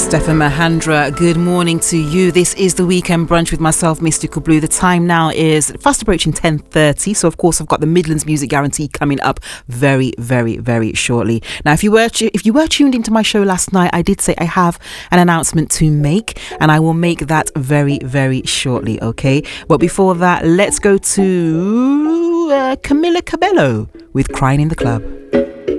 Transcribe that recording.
Stefan Mahandra, good morning to you. This is the Weekend Brunch with myself, Mystical Blue. The time now is fast approaching 10:30. So, of course, I've got the Midlands Music Guarantee coming up very, very, very shortly. Now, if you were tuned into my show last night, I did say I have an announcement to make, and I will make that very, very shortly, okay? But before that, let's go to Camila Cabello with Crying in the Club.